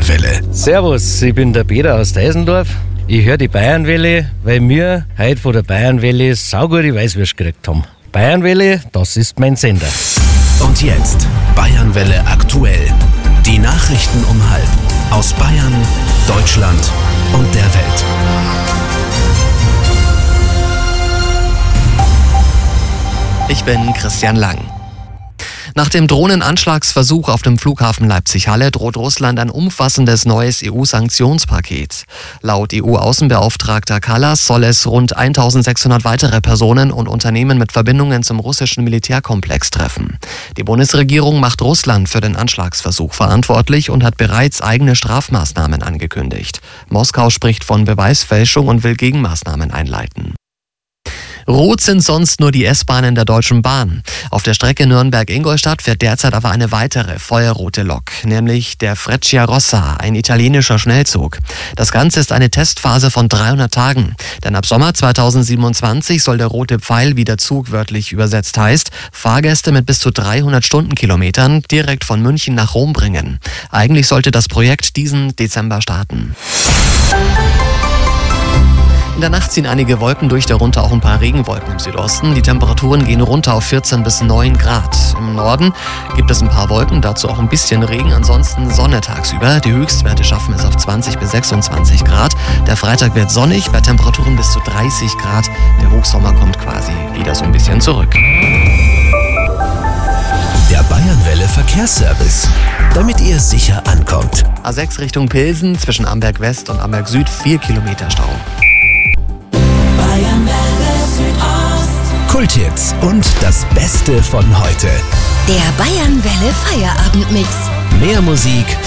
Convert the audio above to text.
Bayernwelle. Servus, ich bin der Peter aus Deisendorf. Ich höre die Bayernwelle, weil wir heute von der Bayernwelle saugute Weißwürst gekriegt haben. Bayernwelle, das ist mein Sender. Und jetzt Bayernwelle aktuell. Die Nachrichten um 12:30 aus Bayern, Deutschland und der Welt. Ich bin Christian Lang. Nach dem Drohnenanschlagsversuch auf dem Flughafen Leipzig-Halle droht Russland ein umfassendes neues EU-Sanktionspaket. Laut EU-Außenbeauftragter Kallas soll es rund 1600 weitere Personen und Unternehmen mit Verbindungen zum russischen Militärkomplex treffen. Die Bundesregierung macht Russland für den Anschlagsversuch verantwortlich und hat bereits eigene Strafmaßnahmen angekündigt. Moskau spricht von Beweisfälschung und will Gegenmaßnahmen einleiten. Rot sind sonst nur die S-Bahnen der Deutschen Bahn. Auf der Strecke Nürnberg-Ingolstadt fährt derzeit aber eine weitere feuerrote Lok, nämlich der Frecciarossa, ein italienischer Schnellzug. Das Ganze ist eine Testphase von 300 Tagen, denn ab Sommer 2027 soll der rote Pfeil, wie der Zug wörtlich übersetzt heißt, Fahrgäste mit bis zu 300 Stundenkilometern direkt von München nach Rom bringen. Eigentlich sollte das Projekt diesen Dezember starten. In der Nacht ziehen einige Wolken durch, darunter auch ein paar Regenwolken im Südosten. Die Temperaturen gehen runter auf 14 bis 9 Grad. Im Norden gibt es ein paar Wolken, dazu auch ein bisschen Regen, ansonsten Sonne tagsüber. Die Höchstwerte schaffen es auf 20 bis 26 Grad. Der Freitag wird sonnig, bei Temperaturen bis zu 30 Grad. Der Hochsommer kommt quasi wieder so ein bisschen zurück. Der Bayernwelle Verkehrsservice, damit ihr sicher ankommt. A6 Richtung Pilsen, zwischen Amberg West und Amberg Süd 4 Kilometer Stau. Kulthits und das Beste von heute. Der Bayernwelle Feierabendmix. Mehr Musik